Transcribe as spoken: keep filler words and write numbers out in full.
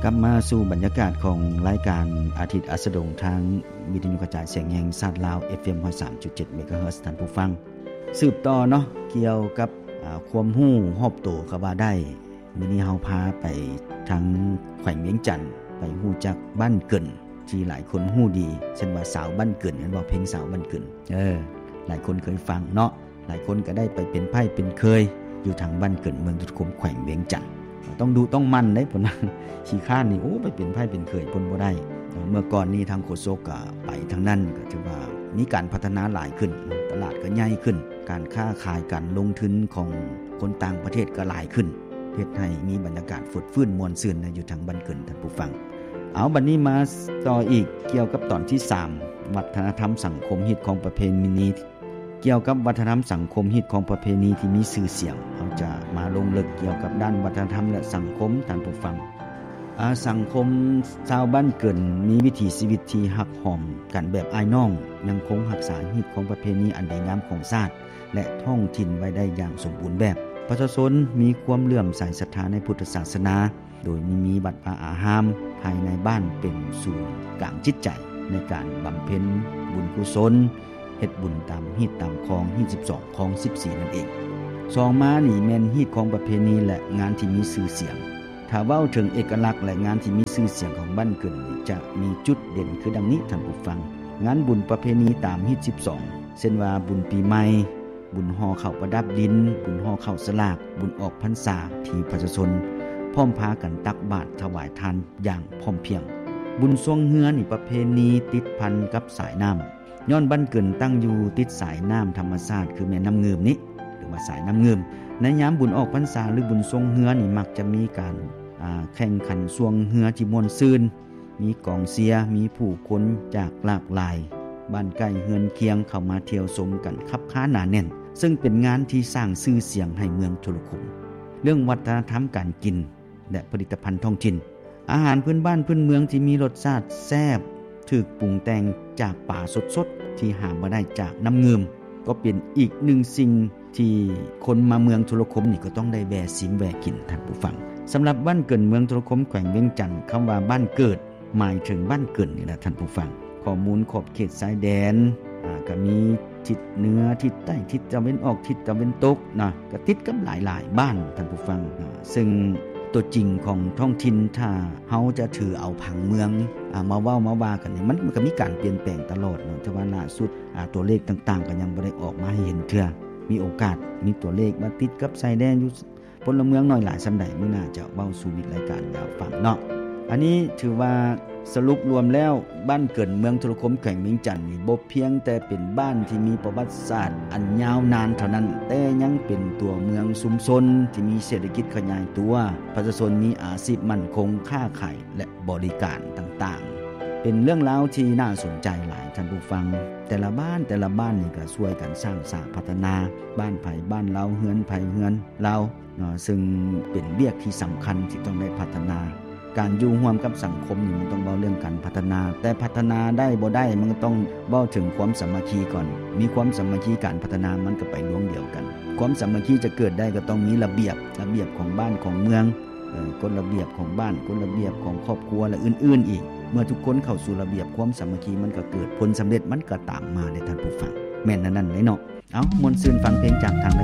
กลับมาสู่บรรยากาศของรายการอาทิตย์อัสดงทางวิทยุกระจายเสียงแห่งชาติลาว เอฟ เอ็ม หนึ่งศูนย์สามจุดเจ็ด เมกะเฮิรตซ์ท่านผู้ฟังสืบต่อเนาะเกี่ยวกับความรู้รอบตัวก็ว่าได้มื้อนี้เฮาพาไปทางแขวงเวียงจันทน์ไปฮู้จักบ้านเกินที่หลายคนฮู้ดีเช่นว่าสาวบ้านเกินนั่นว่าเพลงสาวบ้านเกินเออหลายคนเคยฟังเนาะหลายคนก็ได้ไปเป็นไผเป็นเคยอยู่ทางบ้านเกินเมืองตุดคมแขวงเวียงจันทน์ต้องดูต้องมั่นได้พุ่นขี้ข้านนี่โอ้ไปเป็นไผเป็นเคยพุ่นบ่ได้เมื่อก่อนนี้ทางโฆษกก็ไปทางนั้นก็ถือว่ามีการพัฒนาหลายขึ้นตลาดก็ใหญ่ขึ้นการค้าขายการลงทุนของคนต่างประเทศก็หลายขึ้นเฮ็ดให้มีบรรยากาศฟดฟื้นม่วนซื่นอยู่ทางบ้านเกินท่านผู้ฟังเอาบัดนี้มาต่ออีกเกี่ยวกับตอนที่สามวัฒนธรรมสังคมฮิตของประเพณีเกี่ยวกับวัฒนธรรมสังคมฮิตของประเพณีที่มีชื่อเสียงเราจะมาลงลึกเกี่ยวกับด้านวัฒนธรรมและสังคมท่านผู้ฟังอาสังคมชาวบ้านเกินมีวิถีชีวิตที่ฮักหอมกันแบบอ้ายน้องยังคงรักษาฮิตของประเพณีอันดีงามของชาติและท้องถิ่นไว้ได้อย่างสมบูรณ์แบบประชาชนมีความเลื่อมใสศรัทธาในพุทธศาสนาโดยมีวัดวาอารามภายในบ้านเป็นศูนย์กลางจิตใจในการบำเพ็ญบุญกุศลเฮ็ดบุญตามฮีตตามคองฮีตสิบสองคองสิบสี่นั่นเองสองมานี่แม่นฮีตของประเพณีและงานที่มีชื่อเสียงถ้าเว้าถึงเอกลักษณ์และงานที่มีชื่อเสียงของบ้านเกินจะมีจุดเด่นคือดังนี้ท่านผู้ฟังงานบุญประเพณีตามฮีตสิบสองเช่นว่าบุญปีใหม่บุญห่อข้าวประดับดินบุญห่อข้าวสลากบุญออกพรรษาที่ประชาชนพร้อมพากันตักบาตรถวายทานอย่างพร้อมเพรียงบุญสวงเฮือนี่ประเพณีติดพันกับสายน้ำย้อนบ้านเกินตั้งอยู่ติดสายน้ำธรรมชาติคือแม่น้ำเงิมนี้หรือว่าสายน้ำเงิมในยามบุญออกพรรษาหรือบุญสวงเฮือนี่มักจะมีการแข่งขันสวงเฮือที่ม่วนซื่นมีกองเชียร์มีผู้คนจากหลากหลายบ้านใกล้เฮือนเคียงเข้ามาเที่ยวชมกันคับค้าหนาแน่นซึ่งเป็นงานที่สร้างชื่อเสียงให้เมืองโทรคมเรื่องวัฒนธรรมการกินและผลิตภัณฑ์ท้องถิ่นอาหารพื้นบ้านพื้นเมืองที่มีรสชาติแซ่บถูกปรุงแต่งจากป่าสดๆที่หาบ่ได้จากน้ำเงิมก็เป็นอีกหนึ่งสิ่งที่คนมาเมืองโทรคมนี่ก็ต้องได้แวะชิมแวะกินท่านผู้ฟังสำหรับบ้านเกิดเมืองโทรคมแขวงเวียงจันทน์คำว่าบ้านเกิดหมายถึงบ้านเกิดนี่แหละท่านผู้ฟังข้อมูลขอบเขตชายแดนอ่าก็มีทิศเหนือทิศใต้ทิศตะวันออกทิศตะวันตกนะก็ติดกับหลายๆบ้านท่านผู้ฟังซึ่งตัวจริงของท้องถิ่นถ้าเฮาจะถือเอาผังเมืองอ่ามาเว้ามาว่ากันนี่มันมันก็มีการเปลี่ยนแปลงตลอดเนาะแต่ว่าล่าสุดอ่าตัวเลขต่างๆก็ยังบ่ได้ออกมาให้เห็นเทื่อมีโอกาสมีตัวเลขมาติดกับชายแดนอยู่พลเมืองน้อยหลายซำใดมื้อหน้าจะเว้าสู่มิตรรายการยาวฟังเนาะอันนี้ถือว่าสรุปรวมแล้วบ้านเกิดเมืองโทรคมแขวงเวียงจันทน์นี่บ่เพียงแต่เป็นบ้านที่มีประวัติศาสตร์อันยาวนานเท่านั้นแต่ยังเป็นตัวเมืองชุมชนที่มีเศรษฐกิจขยายตัวประชาชนมีอาชีพมั่นคงค้าขายและบริการต่างๆเป็นเรื่องราวที่น่าสนใจหลายท่านผู้ฟังแต่ละบ้านแต่ละบ้านนี่ก็ช่วยกันสร้างสร้างพัฒนาบ้านไผบ้านเราเฮือนไผเฮือนเราเนาะซึ่งเป็นเวียกที่สำคัญที่ต้องได้พัฒนาการอยู่ร่วมกับสังคมนี่มันต้องเว้าเรื่องการพัฒนาแต่พัฒนาได้บ่ได้มันก็ต้องเว้าถึงความสามัคคีก่อนมีความสามัคคีการพัฒนามันก็ไปร่วมเดียวกันความสามัคคีจะเกิดได้ก็ต้องมีระเบียบระเบียบของบ้านของเมืองเอ่อกฎระเบียบของบ้านกฎระเบียบของครอบครัวและอื่นๆอีกเมื่อทุกคนเข้าสู่ระเบียบความสามัคคีมันก็เกิดผลสำเร็จมันก็ตามมาได้ท่านผู้ฟังแม่นนั่นๆเลยเนาะเอ้ามวนซื่นฟังเพลงจากทาง